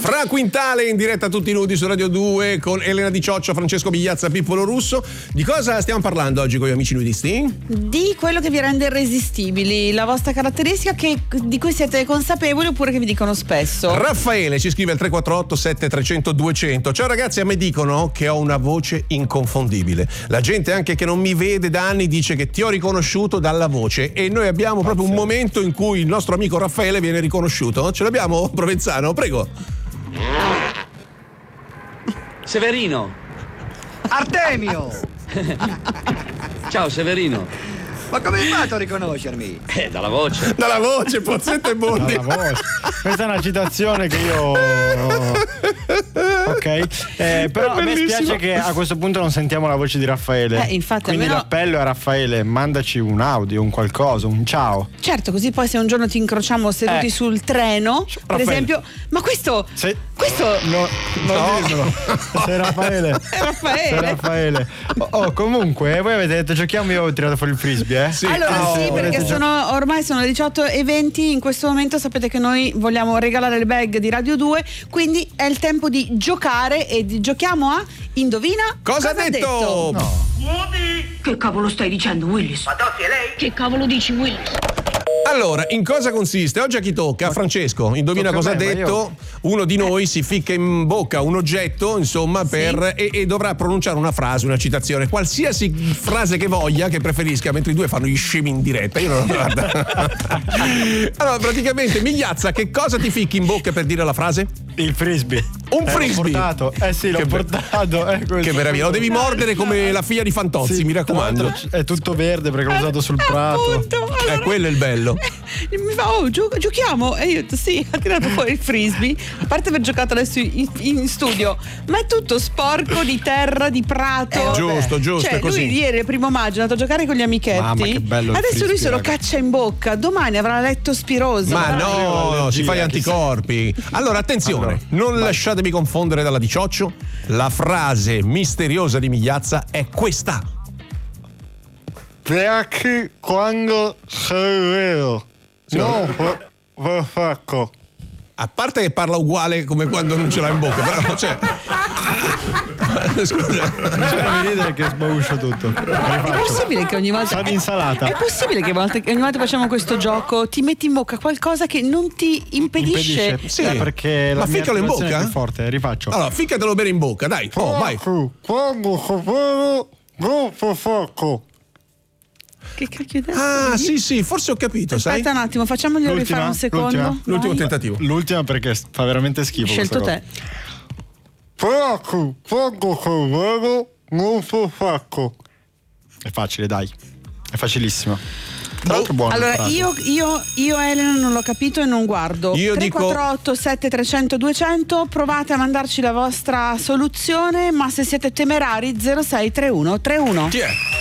Fra Quintale in diretta tutti nudi su Radio 2 con Elena Di Cioccio, Francesco Migliazza, Pippolo Russo. Di cosa stiamo parlando oggi con gli amici nudisti? Di quello che vi rende irresistibili, la vostra caratteristica di cui siete consapevoli oppure che vi dicono spesso. Raffaele ci scrive al 348 7300 200. Ciao ragazzi, a me dicono che ho una voce inconfondibile. La gente anche che non mi vede da anni dice che ti ho riconosciuto dalla voce, e noi abbiamo proprio un momento in cui il nostro amico Raffaele viene riconosciuto. Ce l'abbiamo, Provenzano? Prego. Severino. Artemio. Ciao Severino. Ma come hai fatto a riconoscermi? Dalla voce. Dalla voce, Pozzetto e Bondi. Dalla voce. Questa è una citazione che io... Ok, però a me spiace che a questo punto non sentiamo la voce di Raffaele. Infatti, quindi almeno... l'appello è a Raffaele: mandaci un audio, un qualcosa, un ciao. Certo, così poi se un giorno ti incrociamo seduti sul treno, per Raffaele. esempio, ma questo non dirmelo. Sei Raffaele. è Raffaele. Sei Raffaele. Comunque, voi avete detto giochiamo, io ho tirato fuori il frisbee, Sì. Allora sì, perché ormai sono le 18:20. In questo momento sapete che noi vogliamo regalare le bag di Radio 2, quindi è il tempo di giocare e giochiamo a Indovina Cosa ha detto? No. Che cavolo stai dicendo, Willis? Ma Dossi è lei? Che cavolo dici, Willis? Allora, in cosa consiste? Oggi a chi tocca? Francesco, indovina Tocca cosa a ha me, ma detto? Uno di noi si ficca in bocca un oggetto, insomma, e dovrà pronunciare una frase, una citazione, qualsiasi frase che voglia, che preferisca, mentre i due fanno gli scemi in diretta. Io non lo guardo. Allora, praticamente, Migliazza, che cosa ti ficchi in bocca per dire la frase? Il frisbee. Un frisbee. L'ho portato. Sì, l'ho portato. Che meraviglia, lo devi mordere come la figlia di Fantozzi, Sì, mi raccomando. È tutto verde perché l'ho usato sul prato. Appunto, allora, Quello è il bello. mi fa, giochiamo? E io ho detto sì, ha tirato fuori il frisbee. A parte aver giocato adesso in studio, ma è tutto sporco di terra, di prato. Giusto, Cioè, è così. lui ieri, il 1 maggio, è andato a giocare con gli amichetti. Mamma, che bello il Adesso lui frisbee, se lo raga. caccia in bocca. Domani avrà leptospirosi. Ma Dai. no, si fa gli anticorpi. Allora, attenzione, non lasciatevi confondere dalla Di Cioccio. La frase misteriosa di Migliazza è questa. Perché quando sei vero? No, perfetto. A parte che parla uguale come quando non ce l'ha in bocca, però cioè. Scusa. Mi ridere che sbauscio tutto. È possibile che ogni volta Sa di insalata. È possibile che ogni volta facciamo questo gioco ti metti in bocca qualcosa che non ti impedisce. Sì. Perché Ma la mia ficcalo in articolazione bocca? è più forte, rifaccio. Allora, ficcatelo bene in bocca, dai. Vai. Quando sei vero, no, perfetto. Che cacchio è? Ah, sì, forse ho capito, sai? Aspetta un attimo, facciamoglielo L'ultima, rifare un secondo. L'ultimo Vai. tentativo. L'ultima perché fa veramente schifo. Hai scelto questa te. cosa. Perché quando sei vero, non perfetto. È facile, dai. È facilissimo. Tra l'altro buono. Allora, io Elena non l'ho capito e non guardo. Io 348 7300 200, provate a mandarci la vostra soluzione, ma se siete temerari 0631 31. Chi è?